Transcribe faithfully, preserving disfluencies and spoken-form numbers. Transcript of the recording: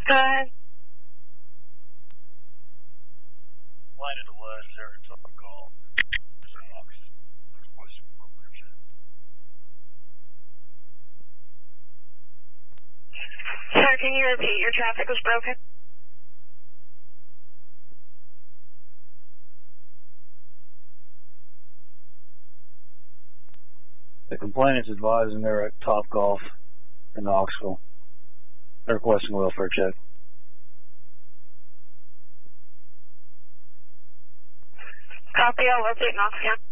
Go ahead. Line to the west, Saratoga call. Sir, can you repeat? Your traffic was broken. The complainant's advising they're at Top Golf in Knoxville. They're requesting a welfare check. Copy, I'll locate Knoxville.